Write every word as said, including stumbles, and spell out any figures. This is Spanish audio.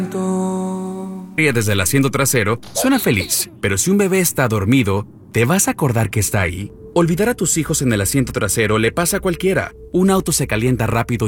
Desde el asiento trasero suena feliz, pero si un bebé está dormido, ¿te vas a acordar que está ahí? Olvidar a tus hijos en el asiento trasero le pasa a cualquiera. Un auto se calienta rápido